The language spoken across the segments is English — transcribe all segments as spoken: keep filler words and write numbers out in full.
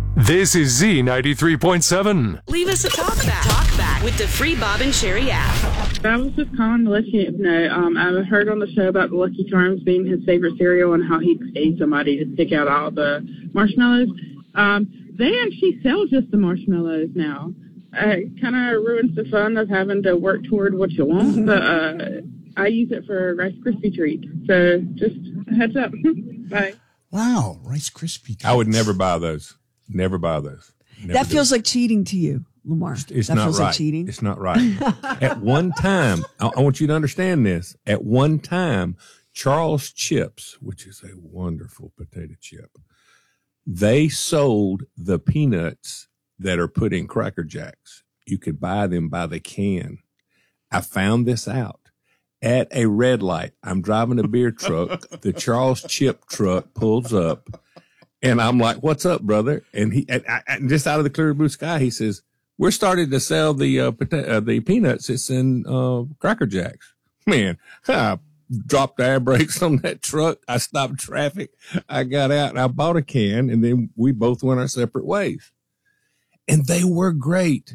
This is Z ninety-three point seven. Leave us a talk back. Talk back with the free Bob and Sherry app. I was just calling to let you know, um, I heard on the show about the Lucky Charms being his favorite cereal and how he paid somebody to pick out all the marshmallows. Um, they actually sell just the marshmallows now. Uh, it kind of ruins the fun of having to work toward what you want, but uh, I use it for Rice Krispie treats. So just a heads up. Bye. Wow, Rice Krispie treats. I would never buy those. Never buy those. Never that feels do. like cheating to you, Lamar. It's, it's that not feels right. like cheating. It's not right. At one time, I, I want you to understand this. At one time, Charles Chips, which is a wonderful potato chip, they sold the peanuts that are put in Cracker Jacks. You could buy them by the can. I found this out at a red light. I'm driving a beer truck. The Charles Chip truck pulls up. And I'm like, what's up, brother? And he, and, and just out of the clear blue sky, he says, we're starting to sell the, uh, pota- uh the peanuts. It's in, uh, Cracker Jacks. Man, I dropped the air brakes on that truck. I stopped traffic. I got out and I bought a can, and then we both went our separate ways. And they were great,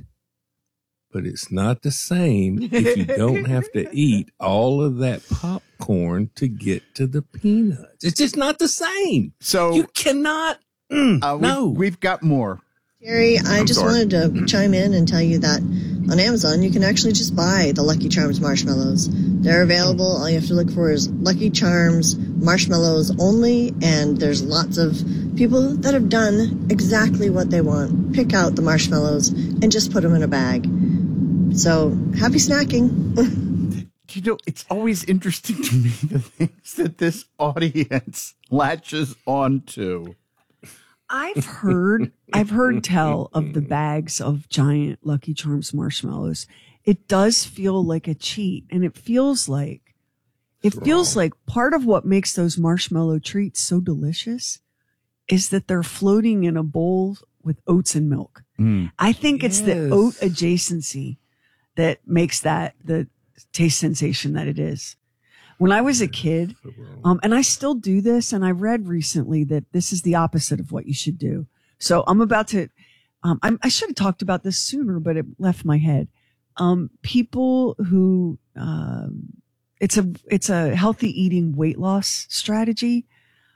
but it's not the same if you don't have to eat all of that popcorn to get to the peanuts. It's just not the same. So you cannot. Mm, uh, no, we've, we've got more. Jerry, I I'm just sorry. wanted to chime in and tell you that on Amazon, you can actually just buy the Lucky Charms marshmallows. They're available. All you have to look for is Lucky Charms marshmallows only, and there's lots of people that have done exactly what they want. Pick out the marshmallows and just put them in a bag. So, happy snacking. You know, it's always interesting to me the things that this audience latches onto. I've heard, I've heard tell of the bags of giant Lucky Charms marshmallows. It does feel like a cheat, and it feels like, it feels like part of what makes those marshmallow treats so delicious is that they're floating in a bowl with oats and milk. Mm. I think it's Yes. the oat adjacency that makes that the taste sensation that it is. When I was a kid, um, and I still do this, and I read recently that this is the opposite of what you should do. So I'm about to, um, I'm, I should have talked about this sooner, but it left my head. Um, people who, um, it's a, it's a healthy eating weight loss strategy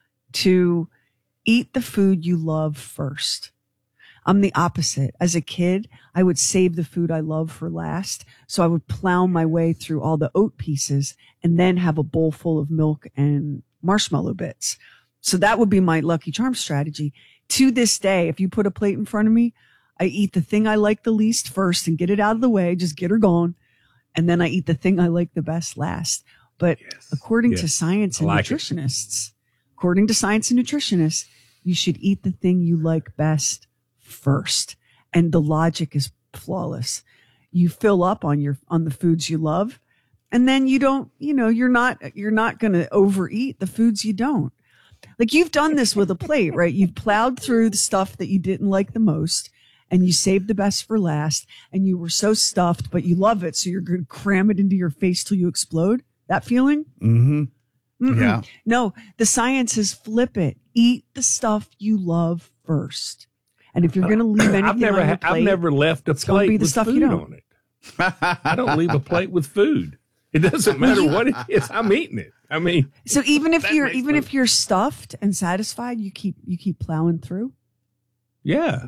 to eat the food you love first. I'm the opposite. As a kid, I would save the food I love for last. So I would plow my way through all the oat pieces and then have a bowl full of milk and marshmallow bits. So that would be my Lucky Charms strategy. To this day, if you put a plate in front of me, I eat the thing I like the least first and get it out of the way, just get her gone. And then I eat the thing I like the best last. But Yes. according Yes. to science and I like it. nutritionists, according to science and nutritionists, you should eat the thing you like best first. And the logic is flawless. You fill up on your, on the foods you love. And then you don't, you know, you're not, you're not going to overeat the foods you don't. Like you've done this with a plate, right? You've plowed through the stuff that you didn't like the most and you saved the best for last and you were so stuffed, but you love it. So you're going to cram it into your face till you explode. That feeling? Mm-hmm. Mm-mm. Yeah. No, the science is flip it. Eat the stuff you love first. And if you're going to leave anything I've never, on your ha- plate, I've never left a it's gonna plate be the with stuff you food don't. on it. I don't leave a plate with food. It doesn't matter what it is. I'm eating it. I mean, so even if that you're makes even no- if you're stuffed and satisfied, you keep you keep plowing through. yeah.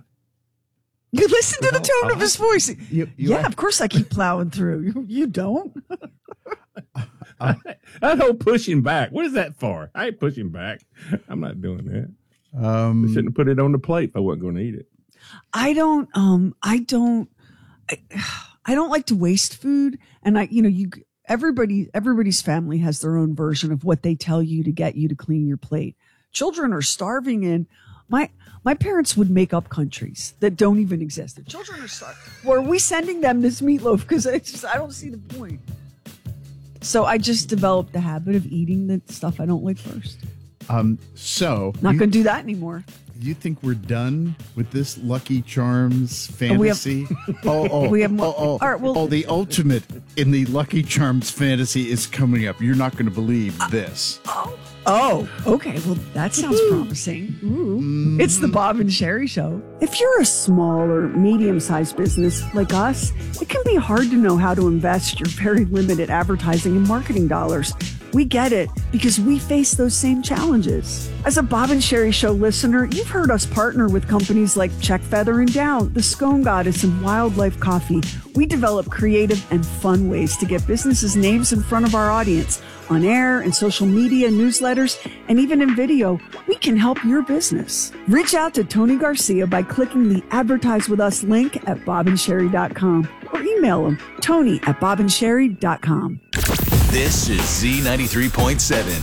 You listen to the Well, tone I of his voice. You- you yeah, are- of course I keep plowing through. You, you don't. That whole pushing back. What is that for? I ain't pushing back. I'm not doing that. I Um, shouldn't have put it on the plate if I wasn't going to eat it. I don't. Um. I don't. I, I don't like to waste food, and I. You know, you. Everybody. Everybody's family has their own version of what they tell you to get you to clean your plate. Children are starving, and my my parents would make up countries that don't even exist. Their children are starving. Well, are we sending them this meatloaf? Because I just I don't see the point. So I just developed the habit of eating the stuff I don't like first. um, so Not you, going to do that anymore. you think we're done with this Lucky Charms we have- fantasy? oh, oh, we have more- oh, oh, all right, well- oh, the ultimate in the Lucky Charms fantasy is coming up. You're not going to believe this. Oh, Oh, okay. Well, that sounds promising. Ooh. It's the Bob and Sherry Show. If you're a small or medium-sized business like us, it can be hard to know how to invest your very limited advertising and marketing dollars. We get it because we face those same challenges. As a Bob and Sherry Show listener, you've heard us partner with companies like Check Feather and Down, The Scone Goddess, and Wildlife Coffee. We develop creative and fun ways to get businesses' names in front of our audience. On air and social media, newsletters, and even in video, we can help your business. Reach out to Tony Garcia by clicking the Advertise With Us link at bob and sherry dot com or email him, Tony at bob and sherry dot com. This is Z ninety-three point seven.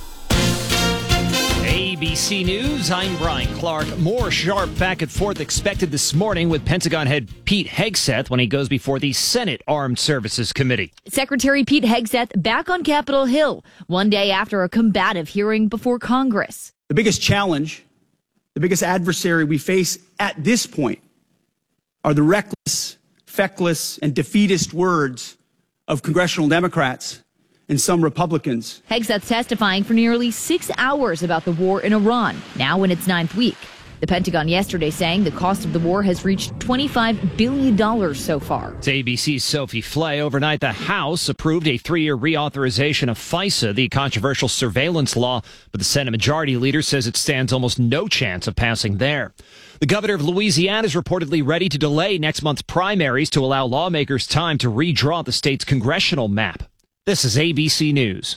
A B C News, I'm Brian Clark. More sharp back and forth expected this morning with Pentagon head Pete Hegseth when he goes before the Senate Armed Services Committee. Secretary Pete Hegseth back on Capitol Hill one day after a combative hearing before Congress. The biggest challenge, the biggest adversary we face at this point are the reckless, feckless, and defeatist words of congressional Democrats and some Republicans. Hegseth testifying for nearly six hours about the war in Iran, now in its ninth week. The Pentagon yesterday saying the cost of the war has reached twenty-five billion dollars so far. It's A B C's Sophie Flay. Overnight, the House approved a three-year reauthorization of FISA, the controversial surveillance law, but the Senate Majority Leader says it stands almost no chance of passing there. The governor of Louisiana is reportedly ready to delay next month's primaries to allow lawmakers time to redraw the state's congressional map. This is A B C News.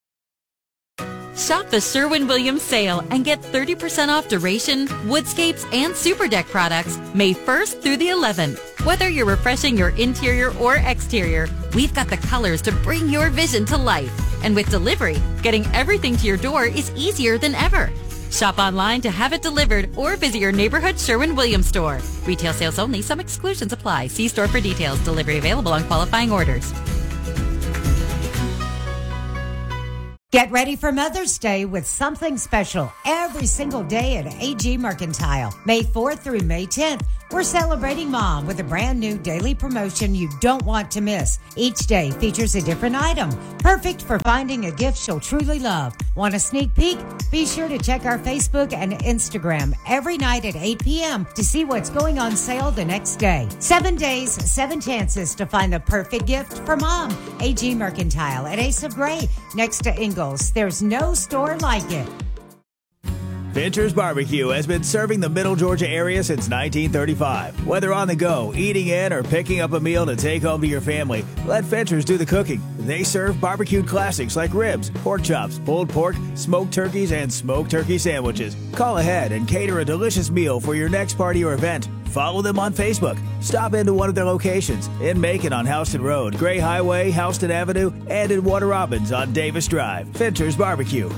Shop the Sherwin-Williams sale and get thirty percent off duration, woodscapes, and super deck products May first through the eleventh. Whether you're refreshing your interior or exterior, we've got the colors to bring your vision to life. And with delivery, getting everything to your door is easier than ever. Shop online to have it delivered or visit your neighborhood Sherwin-Williams store. Retail sales only. Some exclusions apply. See store for details. Delivery available on qualifying orders. Get ready for Mother's Day with something special every single day at A G Mercantile. May fourth through May tenth, we're celebrating Mom with a brand new daily promotion you don't want to miss. Each day features a different item, perfect for finding a gift she'll truly love. Want a sneak peek? Be sure to check our Facebook and Instagram every night at eight p.m. to see what's going on sale the next day. Seven days, seven chances to find the perfect gift for Mom. A G Mercantile at Ace of Gray, next to Ingalls. There's no store like it. Fincher's Barbecue has been serving the Middle Georgia area since nineteen thirty-five. Whether on the go, eating in, or picking up a meal to take home to your family, let Fincher's do the cooking. They serve barbecued classics like ribs, pork chops, pulled pork, smoked turkeys, and smoked turkey sandwiches. Call ahead and cater a delicious meal for your next party or event. Follow them on Facebook. Stop into one of their locations in Macon on Houston Road, Gray Highway, Houston Avenue, and in Warner Robins on Davis Drive. Fincher's Barbecue.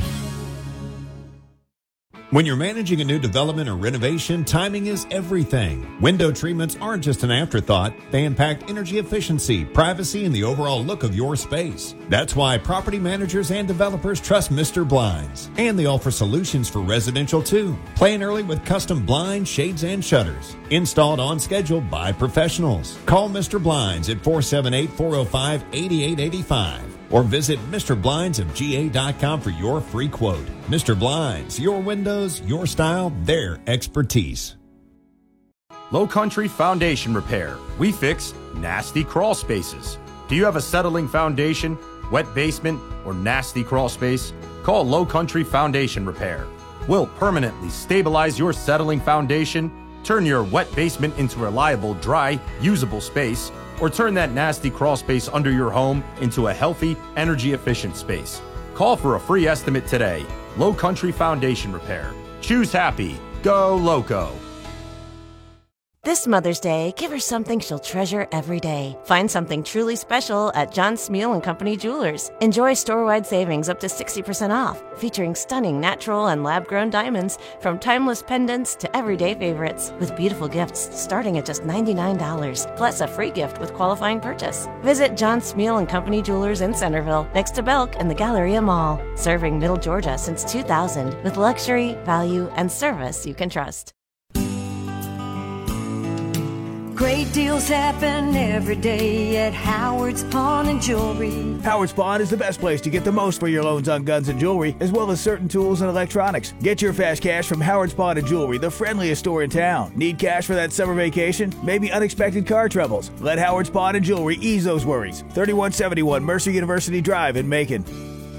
When you're managing a new development or renovation, timing is everything. Window treatments aren't just an afterthought. They impact energy efficiency, privacy, and the overall look of your space. That's why property managers and developers trust Mister Blinds. And they offer solutions for residential too. Plan early with custom blinds, shades, and shutters. Installed on schedule by professionals. Call Mister Blinds at four seven eight, four oh five, eight eight eight five. Or visit Mister Blinds of G A dot com for your free quote. Mister Blinds, your windows, your style, their expertise. Low Country Foundation Repair. We fix nasty crawl spaces. Do you have a settling foundation, wet basement, or nasty crawl space? Call Low Country Foundation Repair. We'll permanently stabilize your settling foundation, turn your wet basement into a reliable, dry, usable space, or turn that nasty crawl space under your home into a healthy, energy-efficient space. Call for a free estimate today. Low Country Foundation Repair. Choose happy. Go Loco. This Mother's Day, give her something she'll treasure every day. Find something truly special at John Smeal and Company Jewelers. Enjoy store-wide savings up to sixty percent off, featuring stunning natural and lab-grown diamonds from timeless pendants to everyday favorites, with beautiful gifts starting at just ninety-nine dollars, plus a free gift with qualifying purchase. Visit John Smeal and Company Jewelers in Centerville, next to Belk and the Galleria Mall. Serving Middle Georgia since two thousand, with luxury, value, and service you can trust. Great deals happen every day at Howard's Pawn and Jewelry. Howard's Pawn is the best place to get the most for your loans on guns and jewelry, as well as certain tools and electronics. Get your fast cash from Howard's Pawn and Jewelry, the friendliest store in town. Need cash for that summer vacation? Maybe unexpected car troubles? Let Howard's Pawn and Jewelry ease those worries. thirty-one seventy-one Mercer University Drive in Macon.